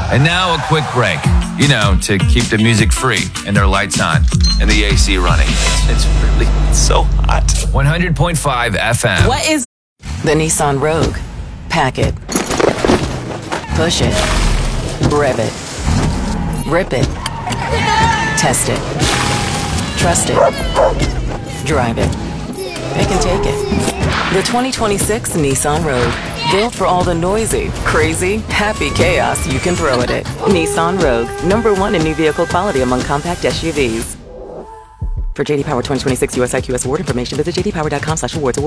And now a quick break, to keep the music free and their lights on and the AC running. It's so hot. 100.5 FM. What is the Nissan Rogue? Pack it. Push it. Rev it. Rip it. Test it. Trust it. Drive it. Pick and take it. The 2026 Nissan Rogue. Built for all the noisy, crazy, happy chaos you can throw at it. Nissan Rogue. #1 in new vehicle quality among compact SUVs. For JD Power 2026 US IQS award information, visit jdpower.com/awards.